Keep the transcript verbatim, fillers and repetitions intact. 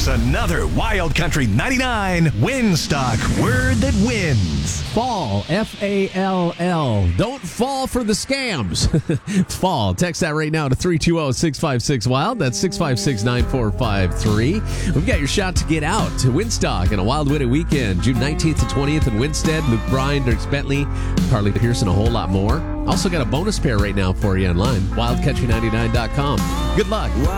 Here's another Wild Country ninety-nine Winstock Word That Wins. Fall, F A L L. Don't fall for the scams. Fall. Text that right now to three two zero, six five six, WILD. That's six five six, nine four five three. We've got your shot to get out to Winstock and a Wild Winter weekend, June nineteenth to twentieth in Winstead. Luke Bryan, Dirk Bentley, Carly Pearson, a whole lot more. Also got a bonus pair right now for you online, wild country ninety-nine dot com. Good luck.